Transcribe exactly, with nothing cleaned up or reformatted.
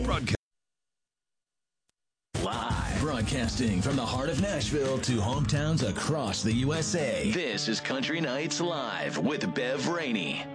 Broadcast. Live. Broadcasting from the heart of Nashville to hometowns across the U S A. This is Country Nights Live with Bev Rainey.